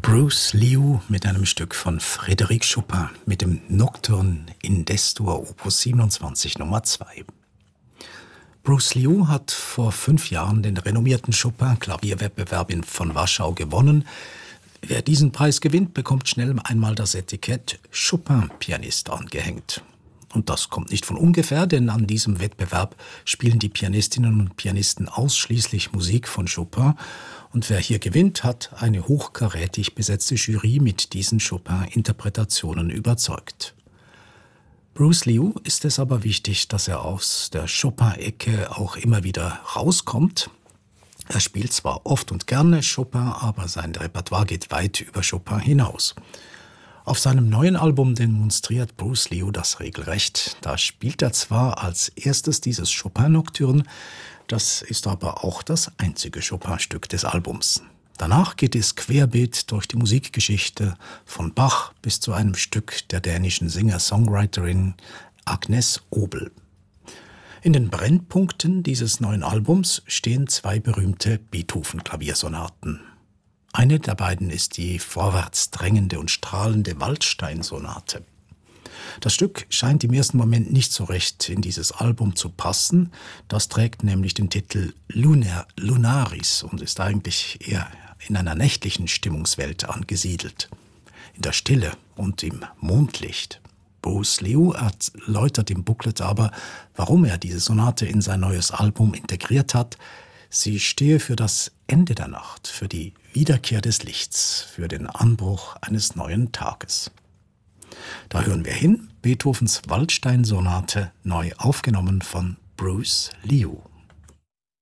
Bruce Liu mit einem Stück von Frédéric Chopin mit dem Nocturne in D-Dur Opus 27 Nummer 2. Bruce Liu hat vor 5 Jahren den renommierten Chopin-Klavierwettbewerb von Warschau gewonnen. Wer diesen Preis gewinnt, bekommt schnell einmal das Etikett Chopin-Pianist angehängt. Und das kommt nicht von ungefähr, denn an diesem Wettbewerb spielen die Pianistinnen und Pianisten ausschließlich Musik von Chopin. Und wer hier gewinnt, hat eine hochkarätig besetzte Jury mit diesen Chopin-Interpretationen überzeugt. Bruce Liu ist es aber wichtig, dass er aus der Chopin-Ecke auch immer wieder rauskommt. Er spielt zwar oft und gerne Chopin, aber sein Repertoire geht weit über Chopin hinaus. Auf seinem neuen Album demonstriert Bruce Liu das regelrecht. Da spielt er zwar als erstes dieses Chopin-Nocturne, das ist aber auch das einzige Chopin-Stück des Albums. Danach geht es querbeet durch die Musikgeschichte von Bach bis zu einem Stück der dänischen Singer-Songwriterin Agnes Obel. In den Brennpunkten dieses neuen Albums stehen 2 berühmte Beethoven-Klaviersonaten. Eine der beiden ist die vorwärts drängende und strahlende Waldstein-Sonate. Das Stück scheint im ersten Moment nicht so recht in dieses Album zu passen. Das trägt nämlich den Titel Lunaris und ist eigentlich eher in einer nächtlichen Stimmungswelt angesiedelt. In der Stille und im Mondlicht. Bruce Liu erläutert im Booklet aber, warum er diese Sonate in sein neues Album integriert hat. Sie stehe für das Ende der Nacht, für die Wiederkehr des Lichts, für den Anbruch eines neuen Tages. Da hören wir hin, Beethovens Waldstein-Sonate, neu aufgenommen von Bruce Liu.